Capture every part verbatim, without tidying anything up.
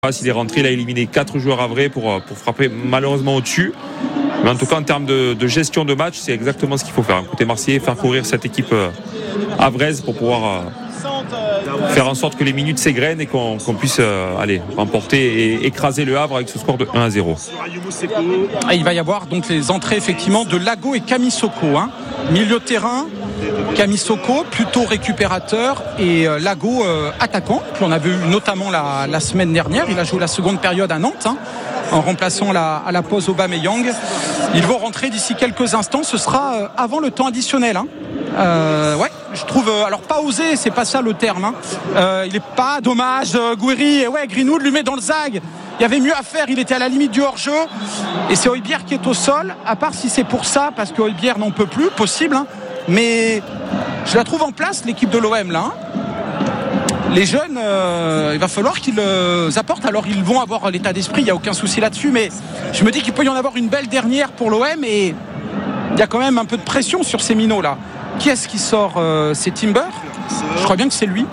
Il est rentré, il a éliminé quatre joueurs à vrai pour, pour frapper malheureusement au-dessus. Mais en tout cas, en termes de, de gestion de match, c'est exactement ce qu'il faut faire. Côté Marseillais, faire courir cette équipe havraise pour pouvoir euh, faire en sorte que les minutes s'égrènent et qu'on, qu'on puisse euh, aller remporter et écraser le Havre avec ce score de un à zéro. Et il va y avoir donc les entrées effectivement de Lago et Camisoko. Hein. Milieu de terrain, Camisoko plutôt récupérateur et euh, Lago euh, attaquant. Puis on a vu notamment la, la semaine dernière, il a joué la seconde période à Nantes. Hein, en remplaçant la, à la pause Aubameyang. Ils vont rentrer d'ici quelques instants. Ce sera euh, avant le temps additionnel. Hein. Euh, ouais, je trouve. Euh, alors pas osé, c'est pas ça le terme. Hein. Euh, il est pas dommage. Euh, Gouiri et ouais, Greenwood lui met dans le zag. Il y avait mieux à faire. Il était à la limite du hors-jeu. Et c'est Højbjerg qui est au sol. À part si c'est pour ça, parce que Højbjerg n'en peut plus, possible. Hein. Mais je la trouve en place l'équipe de l'O M là. Hein. Les jeunes, euh, il va falloir qu'ils euh, apportent. Alors ils vont avoir l'état d'esprit, il n'y a aucun souci là-dessus, mais je me dis qu'il peut y en avoir une belle dernière pour l'O M et il y a quand même un peu de pression sur ces minots là. Qui est-ce qui sort euh, C'est Timber. Je crois bien que c'est lui.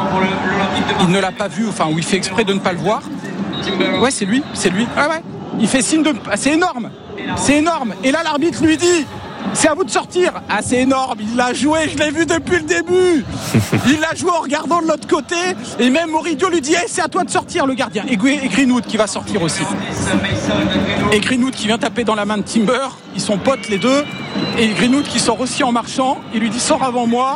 Il ne l'a pas vu, enfin, ou il fait exprès de ne pas le voir. Ouais, c'est lui, c'est lui. Ah ouais. Il fait signe de. Ah, c'est énorme, c'est énorme. Et là, l'arbitre lui dit. C'est à vous de sortir. Ah, c'est énorme, il l'a joué, je l'ai vu depuis le début. Il l'a joué en regardant de l'autre côté. Et même Moridio lui dit hey, c'est à toi de sortir, le gardien. Et Greenwood qui va sortir aussi. Et Greenwood qui vient taper dans la main de Timber. Ils sont potes les deux. Et Greenwood qui sort aussi en marchant. Il lui dit sors avant moi.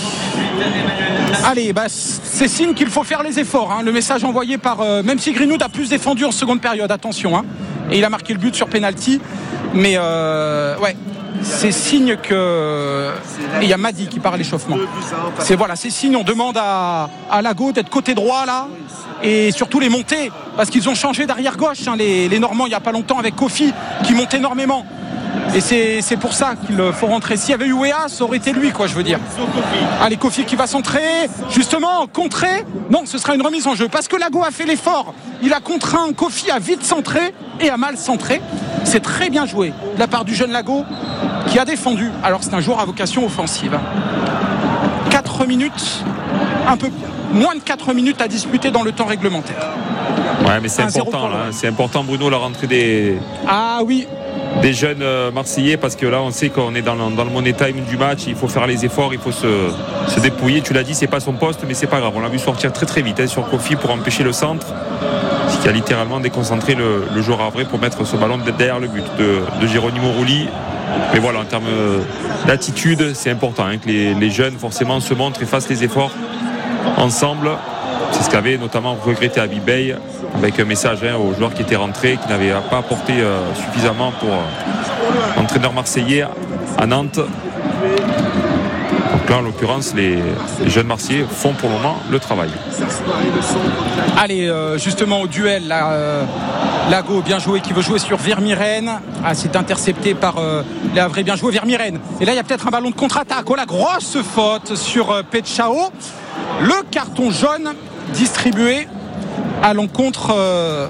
Allez, bah, c'est signe qu'il faut faire les efforts. Hein. Le message envoyé par. Euh, même si Greenwood a plus défendu en seconde période, attention. Hein. Et il a marqué le but sur penalty. Mais euh, ouais. C'est signe que. Et il y a Madi qui part à l'échauffement. C'est voilà, c'est signe. On demande à, à Lago d'être côté droit là. Et surtout les montées. Parce qu'ils ont changé d'arrière gauche, hein, les, les Normands, il n'y a pas longtemps avec Kofi qui monte énormément. Et c'est, c'est pour ça qu'il faut rentrer. S'il y avait eu Wea, ça aurait été lui, quoi, je veux dire. Allez, Kofi qui va centrer. Justement, contrer. Non, ce sera une remise en jeu. Parce que Lago a fait l'effort. Il a contraint Kofi à vite centrer et à mal centrer. C'est très bien joué de la part du jeune Lago qui a défendu. Alors, c'est un joueur à vocation offensive. quatre minutes, un peu moins de quatre minutes à disputer dans le temps réglementaire. Ouais, mais c'est important, là. C'est important, Bruno, la rentrée des. Ah oui. Des jeunes Marseillais, parce que là on sait qu'on est dans le, dans le money time du match, il faut faire les efforts, il faut se, se dépouiller. Tu l'as dit, c'est pas son poste, mais c'est pas grave, on l'a vu sortir très très vite hein, sur Kofi pour empêcher le centre, ce qui a littéralement déconcentré le, le joueur havrais pour mettre ce ballon derrière le but de, de Geronimo Rulli. Mais voilà, en termes d'attitude, c'est important hein, que les, les jeunes forcément se montrent et fassent les efforts ensemble. C'est ce qu'avait notamment regretté Habib Beye, avec un message hein, aux joueurs qui étaient rentrés, qui n'avaient pas apporté euh, suffisamment pour euh, l'entraîneur marseillais à Nantes. Donc là, en l'occurrence, les, les jeunes Marseillais font pour le moment le travail. Allez, euh, justement au duel, là, euh, Lago bien joué qui veut jouer sur Vermiren. Ah, c'est intercepté par euh, les Havrais, bien joué Vermiren. Et là, il y a peut-être un ballon de contre-attaque. Oh, la grosse faute sur euh, Petchao. Le carton jaune distribué à l'encontre euh,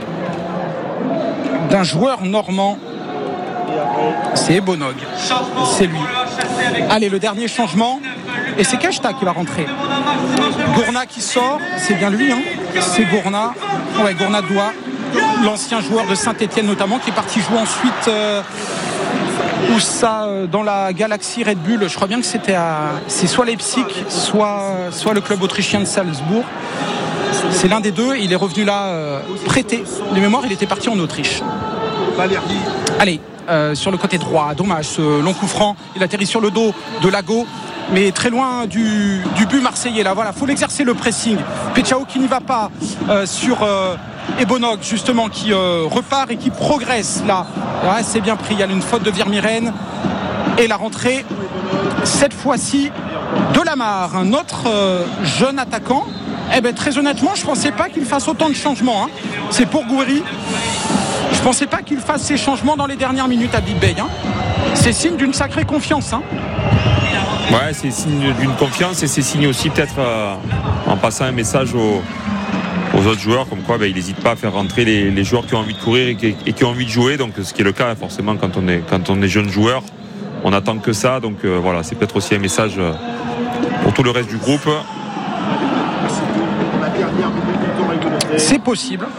d'un joueur normand. C'est Bonog. C'est lui. Allez, le dernier changement. Et c'est Kashta qui va rentrer. Gourna qui sort. C'est bien lui, hein. C'est Gourna. Ouais, Gourna Doua. L'ancien joueur de Saint-Etienne notamment, qui est parti jouer ensuite euh, où ça euh, dans la Galaxy Red Bull. Je crois bien que c'était à. C'est soit Leipzig, soit, soit le club autrichien de Salzbourg. C'est l'un des deux. Il est revenu là euh, prêté. De mémoire, il était parti en Autriche. Allez, euh, sur le côté droit. Dommage, ce long coup franc. Il atterrit sur le dos de Lago, mais très loin du, du but marseillais. Là, voilà, faut l'exercer le pressing. Petchao qui n'y va pas euh, sur euh, Ebonog, justement, qui euh, repart et qui progresse. Là, là c'est bien pris. Il y a une faute de Vermiren et la rentrée. Cette fois-ci, de Lamar, un autre euh, jeune attaquant. Eh ben, très honnêtement, je ne pensais pas qu'il fasse autant de changements. Hein. C'est pour Gouiri. Je ne pensais pas qu'il fasse ces changements dans les dernières minutes à Habib Beye. Hein. C'est signe d'une sacrée confiance. Hein. Ouais, c'est signe d'une confiance et c'est signe aussi peut-être euh, en passant un message aux, aux autres joueurs comme quoi ben, il n'hésite pas à faire rentrer les, les joueurs qui ont envie de courir et qui, et qui ont envie de jouer. Donc ce qui est le cas forcément quand on est, quand on est jeune joueur. On n'attend que ça. Donc euh, voilà, c'est peut-être aussi un message euh, pour tout le reste du groupe. C'est possible.